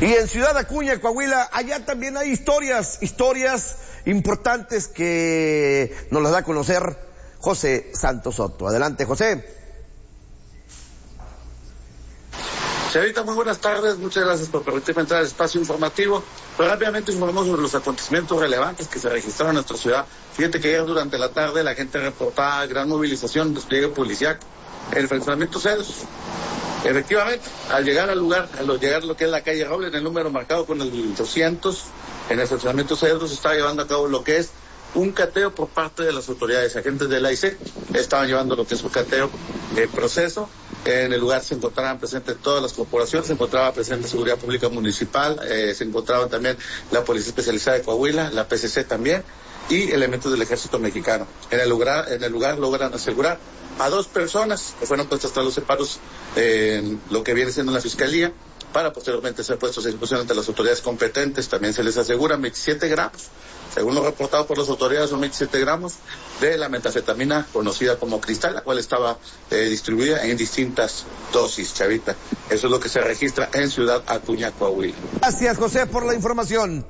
Y en Ciudad Acuña, Coahuila, allá también hay historias importantes que nos las da a conocer José Santos Soto. Adelante, José. Señorita, muy buenas tardes, muchas gracias por permitirme entrar al espacio informativo. Pero rápidamente informamos sobre los acontecimientos relevantes que se registraron en nuestra ciudad. Fíjate que ayer durante la tarde la gente reportaba gran movilización, despliegue policial en el fraccionamiento Cedros. Efectivamente, al llegar a lo que es la calle Roble, en el número marcado con el 200, en el fraccionamiento Cedros se estaba llevando a cabo lo que es un cateo por parte de las autoridades. Agentes de la IC estaban llevando lo que es un cateo de proceso. En el lugar se encontraban presentes todas las corporaciones, se encontraba presente Seguridad Pública Municipal, se encontraban también la Policía Especializada de Coahuila, la PCC también, y elementos del Ejército Mexicano. En el lugar logran asegurar a 2 personas que fueron puestas tras los separos en lo que viene siendo la Fiscalía, para posteriormente ser puestos a disposición ante las autoridades competentes. También se les asegura 27 gramos, según lo reportado por las autoridades, son 27 gramos de la metanfetamina conocida como cristal, la cual estaba distribuida en distintas dosis, Chavita. Eso es lo que se registra en Ciudad Acuña, Coahuila. Gracias, José, por la información.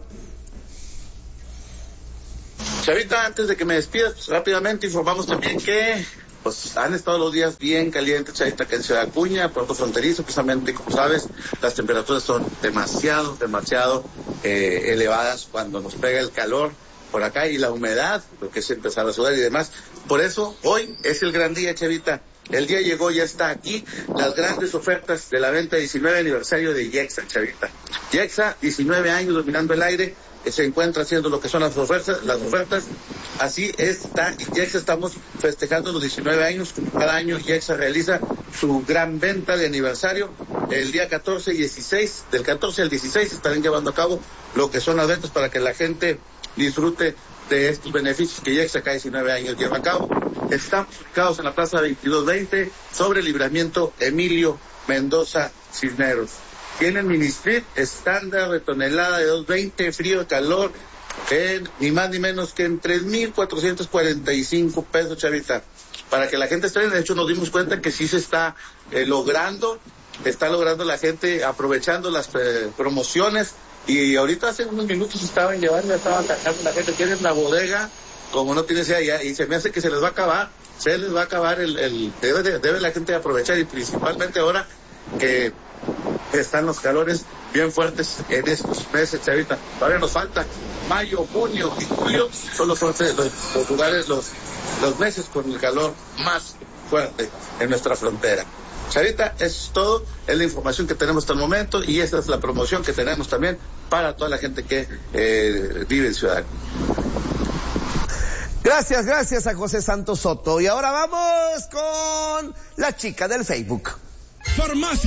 Chavita, antes de que me despidas, pues, rápidamente informamos también que han estado los días bien calientes, Chavita, que en Ciudad Acuña, puerto fronterizo, precisamente, como sabes, las temperaturas son demasiado elevadas cuando nos pega el calor por acá y la humedad, lo que es empezar a sudar y demás. Por eso, hoy es el gran día, Chavita. El día llegó, ya está aquí, las grandes ofertas de la venta 19 aniversario de Yexa, Chavita. Yexa, 19 años dominando el aire, se encuentra haciendo lo que son las ofertas, así está, Yexa estamos festejando los 19 años, cada año Yexa realiza su gran venta de aniversario, el día 14 y 16, del 14 al 16 estarán llevando a cabo lo que son las ventas para que la gente disfrute de estos beneficios que Yexa cada 19 años lleva a cabo. Estamos ubicados en la plaza 2220, sobre el libramiento Emilio Mendoza Cisneros. Tienen mini split estándar de tonelada de 220, frío de calor, ni más ni menos que en 3,445 pesos, Chavita. Para que la gente esté, de hecho nos dimos cuenta que sí se está logrando la gente aprovechando las promociones. Y ahorita hace unos minutos estaban cajando la gente, tiene una bodega, como no tienes allá, y se me hace que se les va a acabar debe la gente aprovechar, y principalmente ahora que están los calores bien fuertes en estos meses, Chavita. Todavía nos falta mayo, junio y julio, son los meses con el calor más fuerte en nuestra frontera. Chavita, eso es todo, es la información que tenemos hasta el momento, y esta es la promoción que tenemos también para toda la gente que vive en Ciudad. Gracias a José Santos Soto. Y ahora vamos con la chica del Facebook.